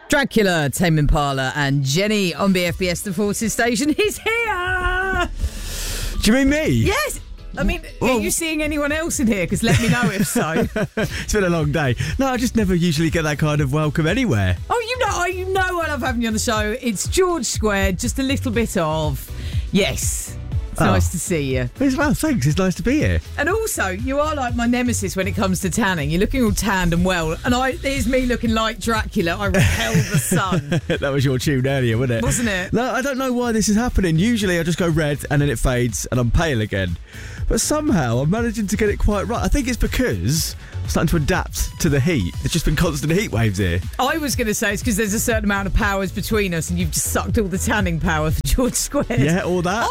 Dracula, Tame Impala and Jenny on BFBS The Forces Station. He's here! Do you mean me? Yes! I mean, are you seeing anyone else in here? Because let me know if so. It's been a long day. No, I just never usually get that kind of welcome anywhere. Oh, you know I love having you on the show. It's George Squared, just a little bit of... Yes. It's nice to see you. Well, thanks. It's nice to be here. And also, you are like my nemesis when it comes to tanning. You're looking all tanned and well. And here's me looking like Dracula. I repel the sun. That was your tune earlier, wasn't it? Wasn't it? No, I don't know why this is happening. Usually I just go red and then it fades and I'm pale again. But somehow I'm managing to get it quite right. I think it's because I'm starting to adapt to the heat. There's just been constant heat waves here. I was going to say it's because there's a certain amount of powers between us and you've just sucked all the tanning power for George Squared. Yeah, or that.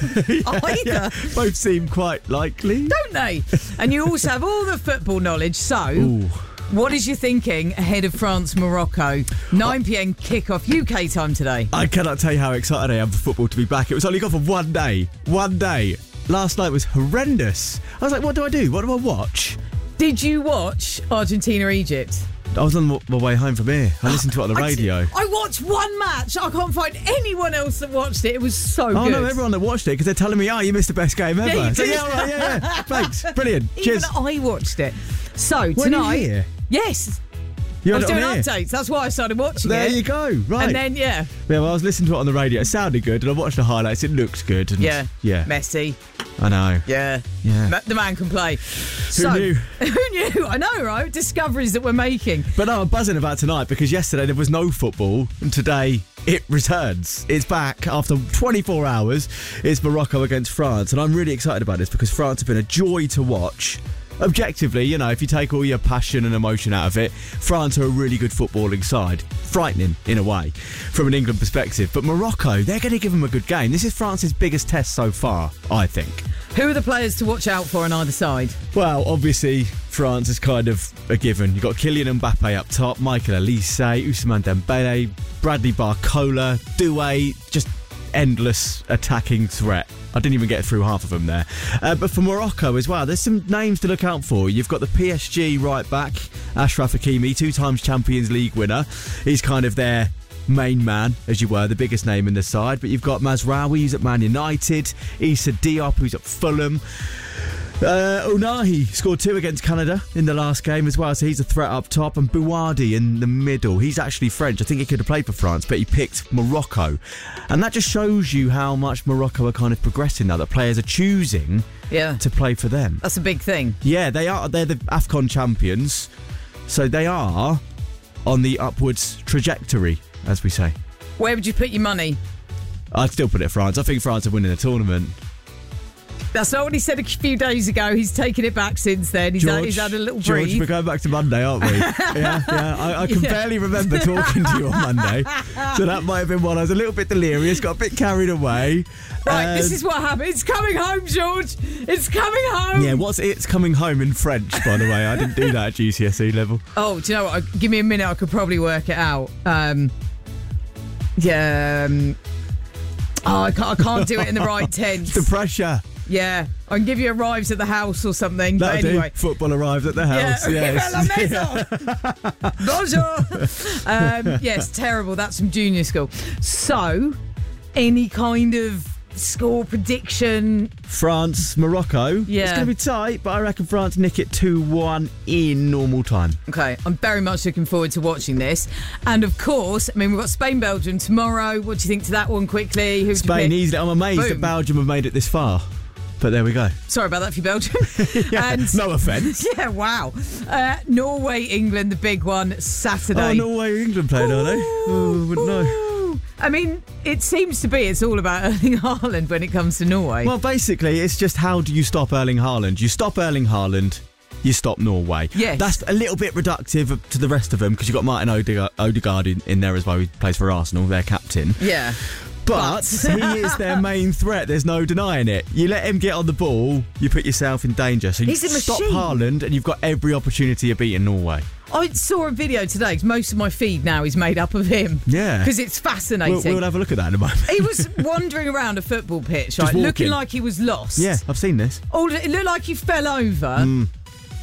Either. Both seem quite likely. Don't they? And you also have all the football knowledge. So, what is your thinking ahead of France-Morocco? 9pm kickoff UK time today. I cannot tell you how excited I am for football to be back. It was only gone for one day. One day. Last night was horrendous. I was like, what do I do? What do I watch? Did you watch Argentina-Egypt? I was on my way home from here. I listened to it on the radio. I watched one match. I can't find anyone else that watched it. It was so good. Oh, no, everyone that watched it, because they're telling me, you missed the best game ever. Yeah, you so, did. all right, yeah. Thanks. Brilliant. Cheers. Even I watched it. So, When tonight... are you here? Yes. You I was had it doing on here? updates. That's why I started watching There it. you go. Right. And then, Yeah, well, I was listening to it on the radio. It sounded good, and I watched the highlights. It looked good. And Yeah. Messi. Messi. I know. Yeah. Yeah. The man can play. Who knew? Who knew? I know, right? Discoveries that we're making. But no, I'm buzzing about tonight because yesterday there was no football and today it returns. It's back after 24 hours. It's Morocco against France and I'm really excited about this because France have been a joy to watch. Objectively, if you take all your passion and emotion out of it, France are a really good footballing side. Frightening, in a way, from an England perspective. But Morocco, they're going to give them a good game. This is France's biggest test so far, I think. Who are the players to watch out for on either side? Well, obviously, France is kind of a given. You've got Kylian Mbappe up top, Michael Olise, Ousmane Dembele, Bradley Barcola, Doué, just endless attacking threat. I didn't even get through half of them there. But for Morocco as well, there's some names to look out for. You've got the PSG right back, Achraf Hakimi, 2 times Champions League winner. He's kind of their main man, as you were, the biggest name in the side. But you've got Mazraoui, who's at Man United, Issa Diop, who's at Fulham. Unahi scored 2 against Canada in the last game as well, so he's a threat up top. And Bouhaddi in the middle. He's actually French. I think he could have played for France, but he picked Morocco. And that just shows you how much Morocco are kind of progressing now, that players are choosing to play for them. That's a big thing. Yeah, they are. They're the AFCON champions, so they are on the upwards trajectory, as we say. Where would you put your money? I'd still put it France. I think France are winning the tournament. That's not what he said a few days ago. He's taken it back since then. He's had a little George, breathe. we're going back to Monday, aren't we? I can barely remember talking to you on Monday. So that might have been one. I was a little bit delirious, got a bit carried away. Right, this is what happened. It's coming home, George. It's coming home. Yeah, what's it's coming home in French, by the way? I didn't do that at GCSE level. Oh, do you know what? Give me a minute. I could probably work it out. I can't do it in the right tense. The pressure. Yeah, I can give you arrives at the house or something. That'll but anyway. do. Football arrives at the house. Bonjour. Yes, terrible. That's from junior school. So, any kind of score prediction? France, Morocco. Yeah. It's going to be tight, but I reckon France nick it 2-1 in normal time. Okay, I'm very much looking forward to watching this. And of course, we've got Spain-Belgium tomorrow. What do you think to that one quickly? Who'd Spain, easily. I'm amazed Boom. that Belgium have made it this far. But there we go. Sorry about that for you, Belgium. No offence. Yeah, wow. Norway, England, the big one, Saturday. Oh, Norway, England playing, are they? Oh, wouldn't know. I mean, it seems to be it's all about Erling Haaland when it comes to Norway. Well, basically, it's just how do you stop Erling Haaland? You stop Erling Haaland, you stop Norway. Yes. That's a little bit reductive to the rest of them because you've got Martin Odegaard in there as well. He plays for Arsenal, their captain. Yeah. But he is their main threat. There's no denying it. You let him get on the ball, you put yourself in danger. So you He's a stop machine. Haaland and you've got every opportunity of beating Norway. I saw a video today because most of my feed now is made up of him. Yeah. Because it's fascinating. We'll have a look at that in a moment. He was wandering around a football pitch, right, walking. looking like he was lost. Yeah, I've seen this. It looked like he fell over.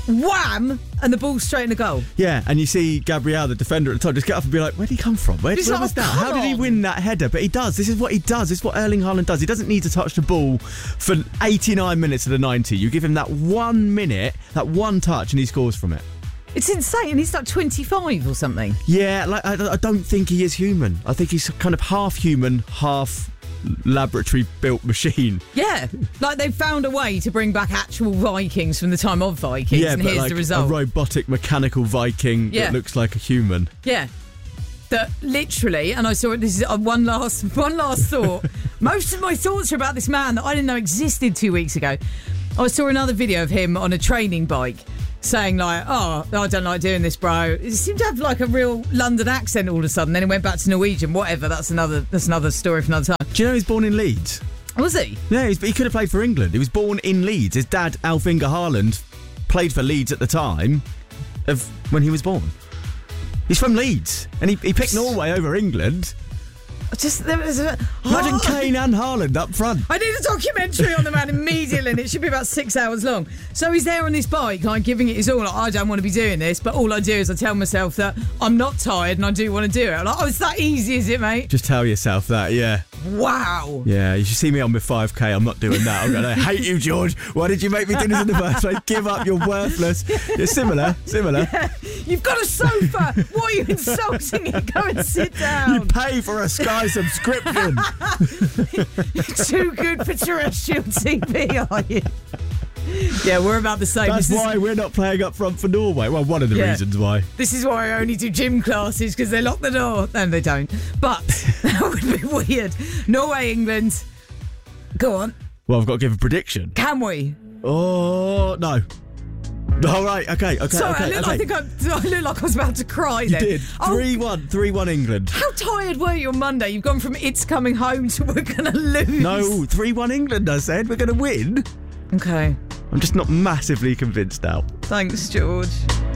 wham, and the ball's straight in the goal. Yeah, and you see Gabriel, the defender at the top, just get up and be like, where'd he come from? Where was that? How did he win that header? But he does. This is what he does. This is what Erling Haaland does. He doesn't need to touch the ball for 89 minutes of the 90. You give him that 1 minute, that one touch, and he scores from it. It's insane. He's like 25 or something. Yeah, like I don't think he is human. I think he's kind of half human, half laboratory-built machine. Yeah, like they've found a way to bring back actual Vikings from the time of Vikings, and here's like the result. A robotic, mechanical Viking that looks like a human. Yeah. That literally, and I saw it, this is one last thought. Most of my thoughts are about this man that I didn't know existed 2 weeks ago. I saw another video of him on a training bike saying like, oh, I don't like doing this, bro. He seemed to have like a real London accent all of a sudden. Then he went back to Norwegian, whatever. That's another story for another time. Do you know he's born in Leeds? Was he? Yeah, he could have played for England. He was born in Leeds. His dad, Alf-Inge Haaland, played for Leeds at the time of when he was born. He's from Leeds, and he picked Norway over England. Imagine Kane and Haaland up front. I need a documentary on the man immediately, and it should be about 6 hours long. So he's there on his bike, like giving it his all. Like, I don't want to be doing this, but all I do is I tell myself that I'm not tired and I do want to do it. I'm like, oh, it's that easy, is it, mate? Just tell yourself that, yeah. Wow. Yeah, you should see me on with 5K. I'm not doing that. I'm going to hate you, George. Why did you make me do this in the first place? Give up, you're worthless. Yeah, similar. Yeah. You've got a sofa. Why are you insulting it? Go and sit down. You pay for a Sky subscription. You're too good for terrestrial TV, are you? Yeah, we're about the same. That's why we're not playing up front for Norway. Well, one of the reasons why. This is why I only do gym classes, because they lock the door. No, they don't. But that would be weird. Norway, England. Go on. Well, I've got to give a prediction. Can we? Oh, no. All right, okay. Sorry, I look like I was about to cry then. You did. 3-1 England. How tired were you on Monday? You've gone from it's coming home to we're going to lose. No, 3-1 England, I said. We're going to win. Okay. I'm just not massively convinced now. Thanks, George.